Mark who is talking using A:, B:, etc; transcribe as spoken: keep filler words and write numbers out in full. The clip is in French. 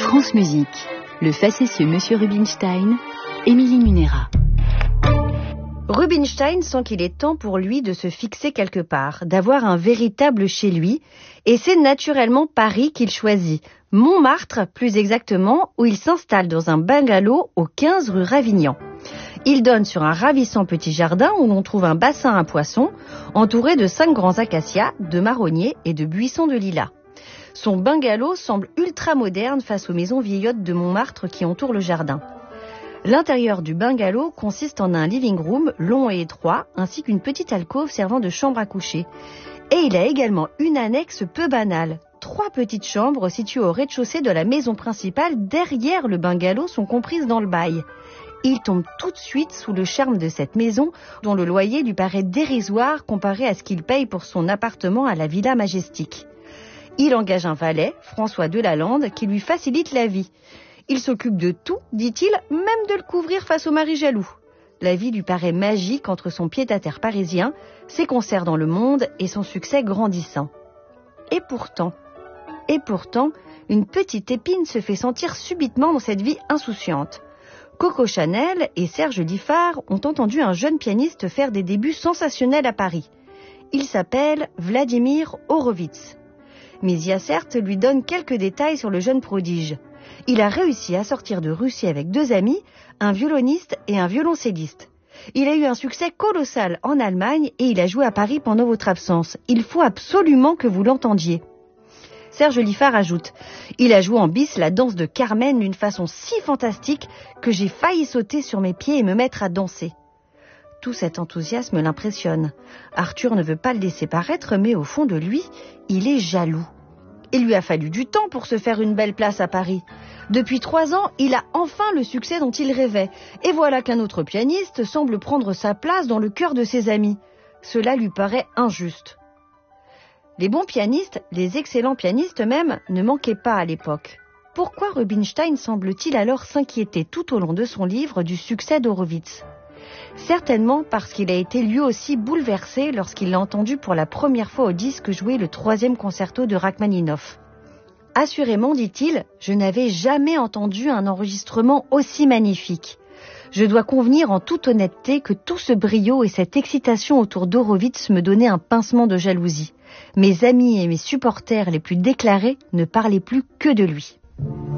A: France Musique, le facétieux Monsieur Rubinstein, Émilie Munera.
B: Rubinstein sent qu'il est temps pour lui de se fixer quelque part, d'avoir un véritable chez lui, et c'est naturellement Paris qu'il choisit, Montmartre plus exactement, où il s'installe dans un bungalow au quinze rue Ravignan. Il donne sur un ravissant petit jardin où l'on trouve un bassin à poissons, entouré de cinq grands acacias, de marronniers et de buissons de lilas. Son bungalow semble ultra moderne face aux maisons vieillottes de Montmartre qui entourent le jardin. L'intérieur du bungalow consiste en un living room long et étroit, ainsi qu'une petite alcôve servant de chambre à coucher. Et il a également une annexe peu banale. Trois petites chambres situées au rez-de-chaussée de la maison principale derrière le bungalow sont comprises dans le bail. Il tombe tout de suite sous le charme de cette maison, dont le loyer lui paraît dérisoire comparé à ce qu'il paye pour son appartement à la Villa Majestic. Il engage un valet, François Delalande, qui lui facilite la vie. Il s'occupe de tout, dit-il, même de le couvrir face au mari jaloux. La vie lui paraît magique entre son pied-à-terre parisien, ses concerts dans le monde et son succès grandissant. Et pourtant, et pourtant, une petite épine se fait sentir subitement dans cette vie insouciante. Coco Chanel et Serge Diffard ont entendu un jeune pianiste faire des débuts sensationnels à Paris. Il s'appelle Vladimir Horowitz. Misia Certes lui donne quelques détails sur le jeune prodige. Il a réussi à sortir de Russie avec deux amis, un violoniste et un violoncelliste. Il a eu un succès colossal en Allemagne et il a joué à Paris pendant votre absence. Il faut absolument que vous l'entendiez. Serge Diffard ajoute « Il a joué en bis la danse de Carmen d'une façon si fantastique que j'ai failli sauter sur mes pieds et me mettre à danser. » Tout cet enthousiasme l'impressionne. Arthur ne veut pas le laisser paraître, mais au fond de lui, il est jaloux. Il lui a fallu du temps pour se faire une belle place à Paris. Depuis trois ans, il a enfin le succès dont il rêvait. Et voilà qu'un autre pianiste semble prendre sa place dans le cœur de ses amis. Cela lui paraît injuste. Les bons pianistes, les excellents pianistes même, ne manquaient pas à l'époque. Pourquoi Rubinstein semble-t-il alors s'inquiéter tout au long de son livre du succès d'Horowitz ? Certainement parce qu'il a été lui aussi bouleversé lorsqu'il l'a entendu pour la première fois au disque jouer le troisième concerto de Rachmaninoff. Assurément, dit-il, je n'avais jamais entendu un enregistrement aussi magnifique. Je dois convenir en toute honnêteté que tout ce brio et cette excitation autour d'Horowitz me donnaient un pincement de jalousie. Mes amis et mes supporters les plus déclarés ne parlaient plus que de lui.